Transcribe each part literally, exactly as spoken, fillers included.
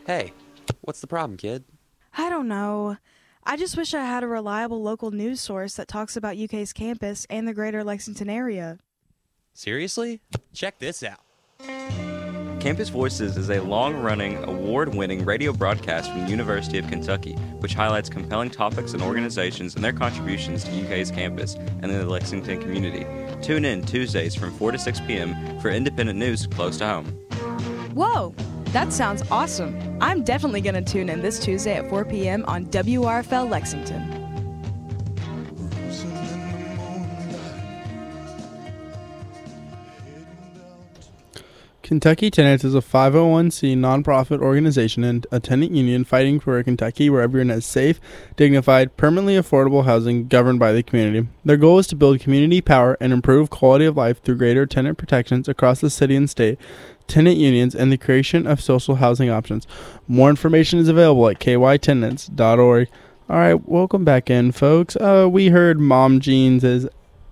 Hey, what's the problem, kid? I don't know. I just wish I had a reliable local news source that talks about U K's campus and the greater Lexington area. Seriously? Check this out. Campus Voices is a long-running, award-winning radio broadcast from the University of Kentucky, which highlights compelling topics and organizations and their contributions to U K's campus and the Lexington community. Tune in Tuesdays from four to six p.m. for independent news close to home. Whoa! That sounds awesome. I'm definitely going to tune in this Tuesday at four p.m. on W R F L Lexington. Kentucky Tenants is a five oh one c nonprofit organization and a tenant union fighting for a Kentucky where everyone has safe, dignified, permanently affordable housing governed by the community. Their goal is to build community power and improve quality of life through greater tenant protections across the city and state, tenant unions, and the creation of social housing options. More information is available at k y tenants dot org. All right, welcome back in, folks. Uh, we heard Mom Jeans'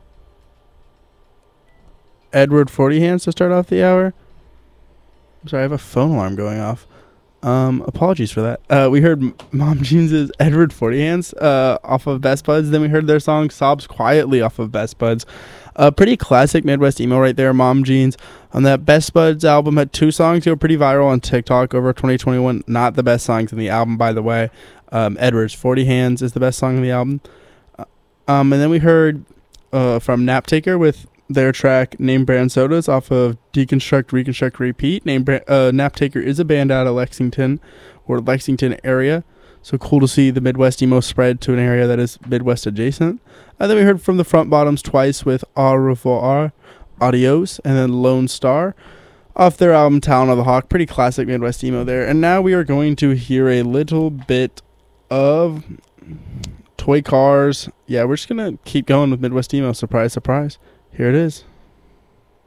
Edward Forty Hands to start off the hour. I'm sorry, I have a phone alarm going off. Um, apologies for that. Uh, we heard M- Mom Jeans' Edward Forty Hands uh, off of Best Buds. Then we heard their song Sobs Quietly off of Best Buds. A uh, pretty classic Midwest emo right there, Mom Jeans. On that Best Buds album had two songs that were pretty viral on TikTok over twenty twenty-one. Not the best songs in the album, by the way. Um, Edward's Forty Hands is the best song in the album. Uh, um, and then we heard uh, from Naptaker with their track Name Brand Sodas off of Deconstruct, Reconstruct, Repeat. Name brand, uh, Naptaker is a band out of Lexington or Lexington area. So cool to see the Midwest emo spread to an area that is Midwest adjacent. And then we heard from the Front Bottoms twice with Au revoir, Adios, and then Lone Star off their album Talon of the Hawk. Pretty classic Midwest emo there. And now we are going to hear a little bit of Toy Cars. Yeah, we're just going to keep going with Midwest emo. Surprise, surprise. Here it is.